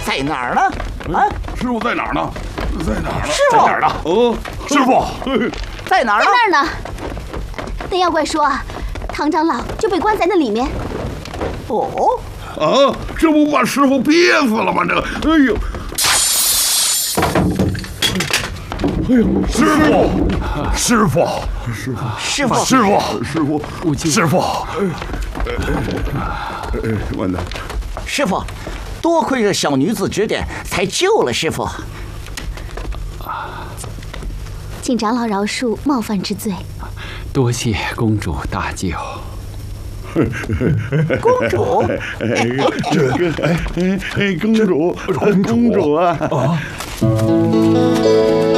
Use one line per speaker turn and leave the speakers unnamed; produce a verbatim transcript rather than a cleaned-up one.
在哪儿呢？啊，
师傅在哪儿呢？在哪儿呢？
师傅
在哪儿呢？哦，师傅，
在哪儿呢？
在那儿呢。那妖怪说啊，唐长老就被关在那里面。
哦，
啊，这不把师傅憋死了吗？这个，哎呦，哎呦，师傅，师傅，师傅，
师傅，
师傅，师傅，师傅，哎，完蛋！
师傅，多亏这小女子指点，才救了师傅。
请长老饶恕冒犯之罪。
多谢公主大救。
公主，
哎，这个，哎哎哎，公主，公主啊！啊